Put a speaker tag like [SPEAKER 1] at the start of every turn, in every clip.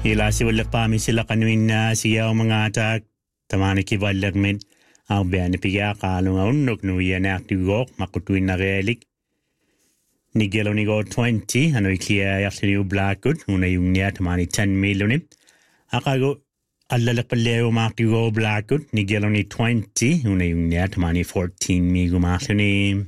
[SPEAKER 1] Ila si walak pa mi sila kanuin na siya o mga atak tamani ki walak min ang biyan piya kalong unok nuya na aktigok makutuin na realik. Nigelo nigo 20 ano ikliya yakli u blackwood una yung niya tamani 10 million akago allalak paleo maktigo blackwood nigelo ni 20 una yung niya tamani 14 migo makli.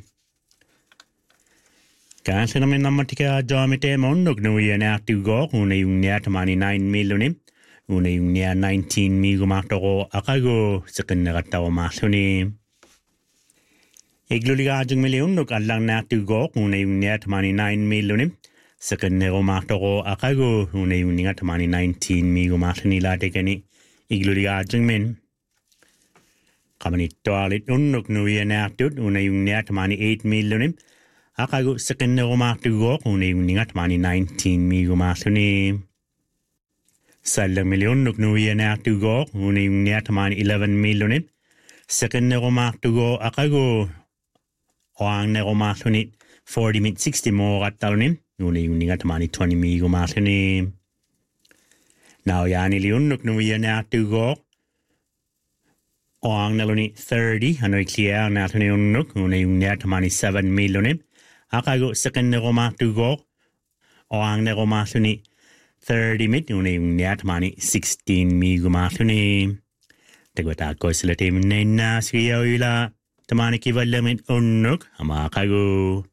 [SPEAKER 1] Kanske namin namatika jamite mondok nuya na aktigok una yung niya tamani 9 million una yung niya 19 migo maktoko akago sa kanakatawa makli. Igluliga jung million nuk allang na aktigok una yung niya tamani 9 million sa kanako maktoko akago una yung niya tamani 19 migo makli latekani igluliga jung min. Kamanito alit unok nuya na aktud una yung niya tamani 8 million akago sa kanako maktugok una yung niya tamani 19 migo makli. Salang milyon nuk nuya na aktugok una yung niya tamani 11 million sa kanako maktugok akago oang na ko makli 40 min 60 mo katalunin una yung niya tamani 20 migo makli. Now yani liyon nuk nuya na aktugok oang na luni 30 ano ikliya na ato nuk una yung niya tamani 7 million akago sa kanako maktugok oang na ko makli 30 mit una yung niya tamani 16 migo makli. Tagwata ko sila temin na siya ila tamani kiwala min unok ama kago.